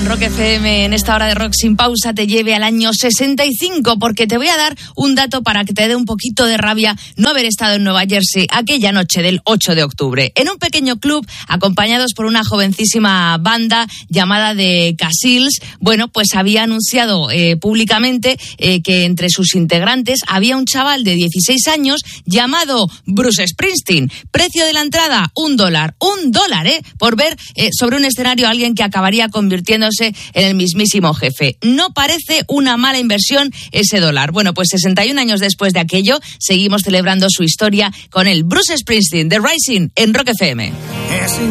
Rock FM en esta hora de Rock Sin Pausa te lleve al año 65, porque te voy a dar un dato para que te dé un poquito de rabia no haber estado en Nueva Jersey aquella noche del 8 de octubre. En un pequeño club, acompañados por una jovencísima banda llamada The Casills, bueno, pues había anunciado públicamente que entre sus integrantes había un chaval de 16 años llamado Bruce Springsteen. Precio de la entrada, $1. $1, por ver sobre un escenario a alguien que acabaría convirtiéndose en el mismísimo jefe. No parece una mala inversión ese dólar. Bueno, pues 61 años después de aquello, seguimos celebrando su historia con el Bruce Springsteen, The Rising, en Rock FM.